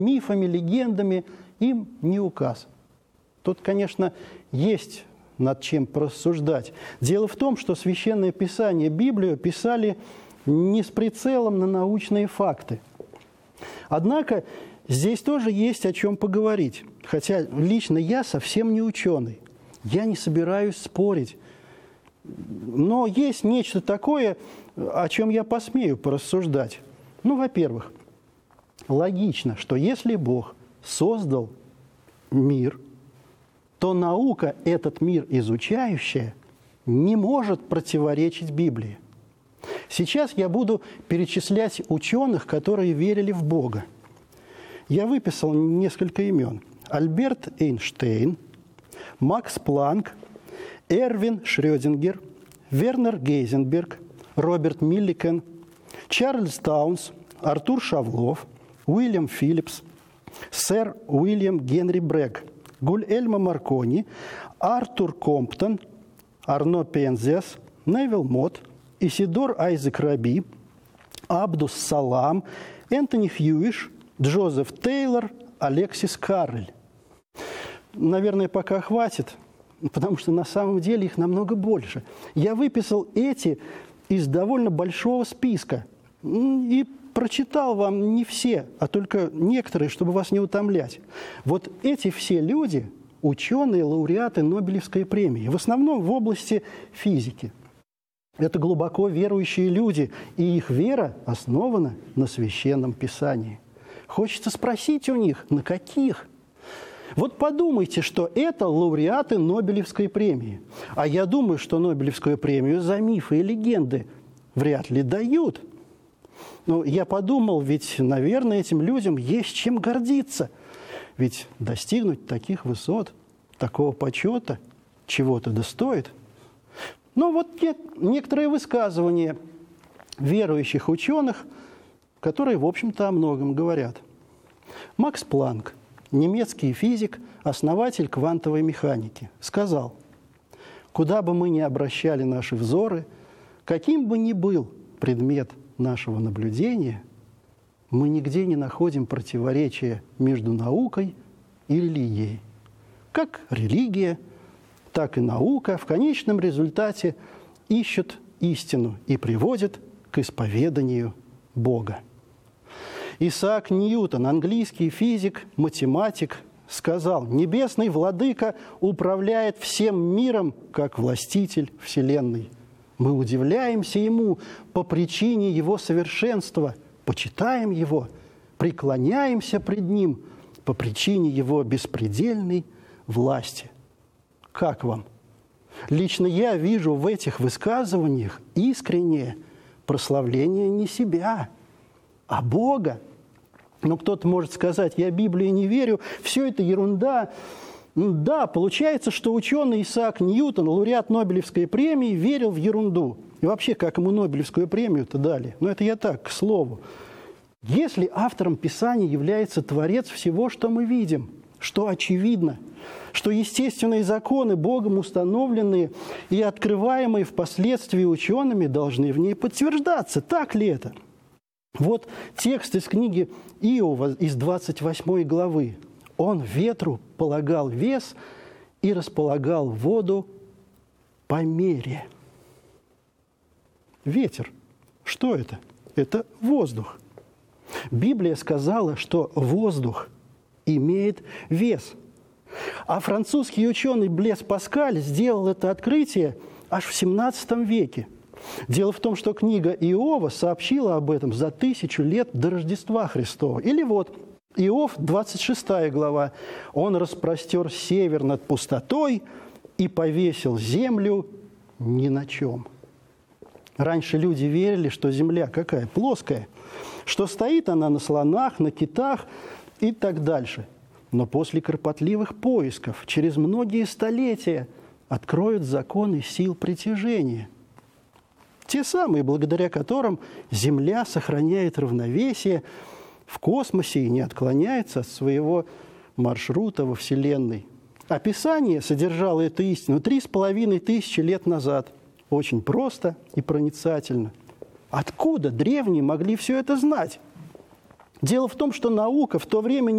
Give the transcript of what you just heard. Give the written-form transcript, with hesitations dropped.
мифами, легендами им не указ. Тут, конечно, есть над чем порассуждать. Дело в том, что Священное Писание, Библию, писали не с прицелом на научные факты. Однако здесь тоже есть о чем поговорить. Хотя лично я совсем не ученый. Я не собираюсь спорить. Но есть нечто такое, о чем я посмею порассуждать. Ну, во-первых, логично, что если Бог создал мир, то наука, этот мир изучающая, не может противоречить Библии. Сейчас я буду перечислять ученых, которые верили в Бога. Я выписал несколько имен. Альберт Эйнштейн, Макс Планк, Эрвин Шрёдингер, Вернер Гейзенберг, Роберт Милликен, Чарльз Таунс, Артур Шавлов, Уильям Филлипс, сэр Уильям Генри Брэгг, Гульэльма Маркони, Артур Комптон, Арно Пензиас, Невил Мот, Исидор Айзек Раби, Абдус Салам, Энтони Хьюиш, Джозеф Тейлор, Алексис Каррель. Наверное, пока хватит, потому что на самом деле их намного больше. Я выписал эти из довольно большого списка и прочитал вам не все, а только некоторые, чтобы вас не утомлять. Вот эти все люди – ученые, лауреаты Нобелевской премии, в основном в области физики. Это глубоко верующие люди, и их вера основана на Священном Писании. Хочется спросить у них, на каких? Вот подумайте, что это лауреаты Нобелевской премии. А я думаю, что Нобелевскую премию за мифы и легенды вряд ли дают. Но я подумал, ведь, наверное, этим людям есть чем гордиться. Ведь достигнуть таких высот, такого почета, чего-то достоит. Но вот некоторые высказывания верующих ученых, которые, в общем-то, о многом говорят. Макс Планк, немецкий физик, основатель квантовой механики, сказал: «Куда бы мы ни обращали наши взоры, каким бы ни был предмет нашего наблюдения, мы нигде не находим противоречия между наукой и религией. Как религия, так и наука в конечном результате ищут истину и приводят к исповеданию Бога». Исаак Ньютон, английский физик, математик, сказал: «Небесный владыка управляет всем миром, как властитель вселенной. Мы удивляемся ему по причине его совершенства, почитаем его, преклоняемся пред ним по причине его беспредельной власти». Как вам? Лично я вижу в этих высказываниях искреннее прославление не себя, а Бога. Но кто-то может сказать: я Библии не верю, все это ерунда. Да, получается, что ученый Исаак Ньютон, лауреат Нобелевской премии, верил в ерунду. И вообще, как ему Нобелевскую премию-то дали? Но это я так, к слову. Если автором Писания является Творец всего, что мы видим, что очевидно, что естественные законы, Богом установленные и открываемые впоследствии учеными, должны в ней подтверждаться. Так ли это? Вот текст из книги Иова, из 28 главы. «Он ветру полагал вес и располагал воду по мере». Ветер. Что это? Это воздух. Библия сказала, что воздух имеет вес. А французский ученый Блес Паскаль сделал это открытие аж в XVII веке. Дело в том, что книга Иова сообщила об этом за 1000 лет до Рождества Христова. Или вот Иов, 26 глава. «Он распростер север над пустотой и повесил землю ни на чем». Раньше люди верили, что земля какая? Плоская. Что стоит она на слонах, на китах и так дальше. Но после кропотливых поисков, через многие столетия, откроют законы сил притяжения. Те самые, благодаря которым Земля сохраняет равновесие в космосе и не отклоняется от своего маршрута во Вселенной. Описание содержало эту истину 3500 лет назад. Очень просто и проницательно. Откуда древние могли все это знать? Дело в том, что наука в то время